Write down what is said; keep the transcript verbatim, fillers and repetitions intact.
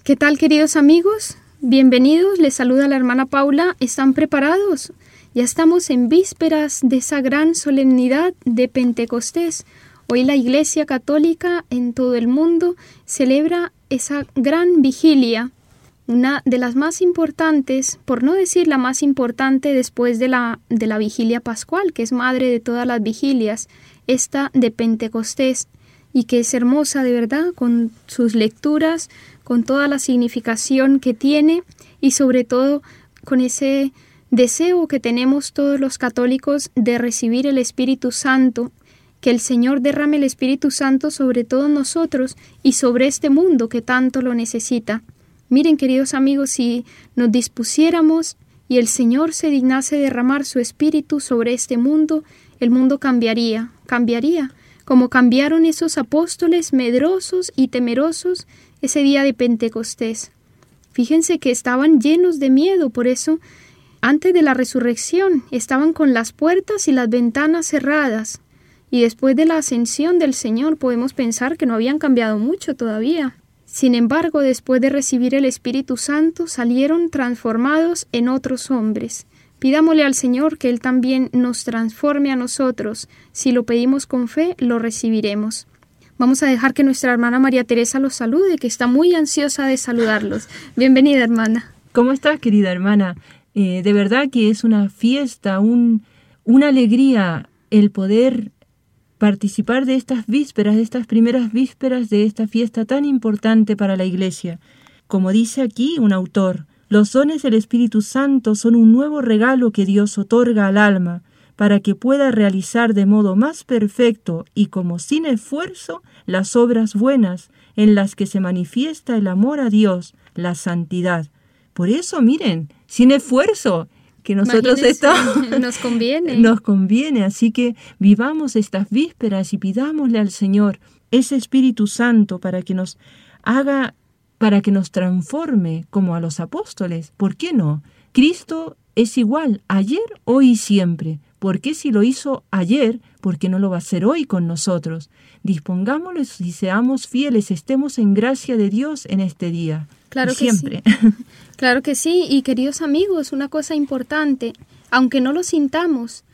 ¿Qué tal, queridos amigos? Bienvenidos, les saluda la hermana Paula. ¿Están preparados? Ya estamos en vísperas de esa gran solemnidad de Pentecostés. Hoy la Iglesia Católica en todo el mundo celebra esa gran vigilia, una de las más importantes, por no decir la más importante después de la, de la vigilia pascual, que es madre de todas las vigilias, esta de Pentecostés, y que es hermosa de verdad, con sus lecturas, con toda la significación que tiene y sobre todo con ese deseo que tenemos todos los católicos de recibir el Espíritu Santo, que el Señor derrame el Espíritu Santo sobre todos nosotros y sobre este mundo que tanto lo necesita. Miren, queridos amigos, si nos dispusiéramos y el Señor se dignase derramar su Espíritu sobre este mundo, el mundo cambiaría, cambiaría, como cambiaron esos apóstoles medrosos y temerosos ese día de Pentecostés. Fíjense que estaban llenos de miedo, por eso, antes de la resurrección, estaban con las puertas y las ventanas cerradas. Y después de la ascensión del Señor podemos pensar que no habían cambiado mucho todavía. Sin embargo, después de recibir el Espíritu Santo, salieron transformados en otros hombres. Pidámosle al Señor que Él también nos transforme a nosotros. Si lo pedimos con fe, lo recibiremos. Vamos a dejar que nuestra hermana María Teresa los salude, que está muy ansiosa de saludarlos. Bienvenida, hermana. ¿Cómo estás, querida hermana? Eh, de verdad que es una fiesta, un, una alegría el poder participar de estas vísperas, de estas primeras vísperas de esta fiesta tan importante para la Iglesia. Como dice aquí un autor, los dones del Espíritu Santo son un nuevo regalo que Dios otorga al alma para que pueda realizar de modo más perfecto y como sin esfuerzo las obras buenas en las que se manifiesta el amor a Dios, la santidad. Por eso, miren, sin esfuerzo, que nosotros estamos, nos conviene. Nos conviene, así que vivamos estas vísperas y pidámosle al Señor ese Espíritu Santo para que nos haga, para que nos transforme como a los apóstoles. ¿Por qué no? Cristo es igual ayer, hoy y siempre. ¿Por qué si lo hizo ayer, por qué no lo va a hacer hoy con nosotros? Dispongámonos y seamos fieles, estemos en gracia de Dios en este día. Claro y que siempre. Sí. Claro que sí. Y queridos amigos, una cosa importante, aunque no lo sintamos,